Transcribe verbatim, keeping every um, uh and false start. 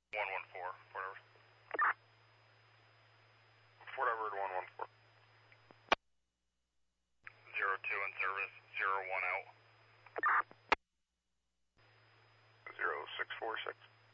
one one four, Fort Edward. Fort Edward one one four. zero two in service, zero one out. zero six four six.